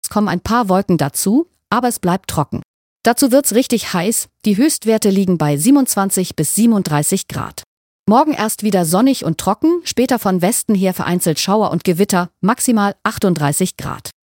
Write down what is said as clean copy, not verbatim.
Nachts kommen ein paar Wolken dazu, aber es bleibt trocken. Dazu wird's richtig heiß, die Höchstwerte liegen bei 27 bis 37 Grad. Morgen erst wieder sonnig und trocken, später von Westen her vereinzelt Schauer und Gewitter, maximal 38 Grad.